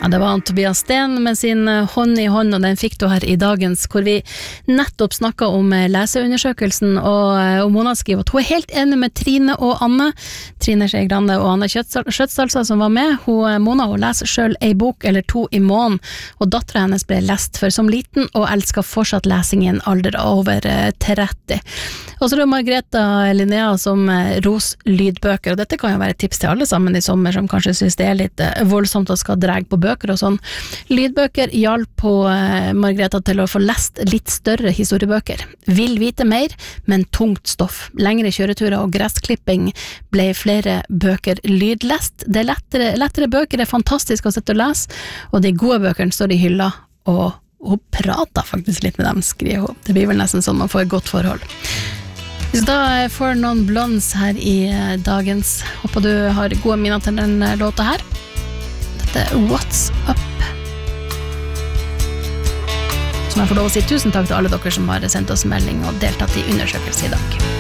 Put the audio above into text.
Ja, det var Tobias Sten med sin hånd i hånd, og den fikk du her i dagens, hvor vi nettopp snakket om leseundersøkelsen, og Mona skriver at hun helt enig med Trine og Anne, Trine Skei Grande og Anne Skjøtsalsa som var med. Mona leser selv en bok eller to i måneden, og datteren hennes ble lest for som liten, og elsker fortsatt lesing i en alder over 30. Og så er det Margreta Linnea som ros lydbøker, og dette kan jo være et tips til alle sammen i sommer, som kanskje synes det er litt voldsomt å skal drege på bøker og sånn. Lydbøker hjalp på Margreta til å få lest litt større historiebøker. Vil vite mer, men tungt stoff. Lengre kjøreturer og gressklipping ble flere bøker lydlest. Det lettere bøker er fantastisk å sitte og lese, og de gode bøkene står i hylla, og hun prater faktisk litt med dem, skriver hun. Det blir vel nesten sånn man får et godt forhold. Så da får noen blonds her i dagens. Håper du har gode minner til den låta her. What's Up, som jeg får lov å si tusen takk til alle dere som har sendt oss melding og deltatt i undersøkelse i dag.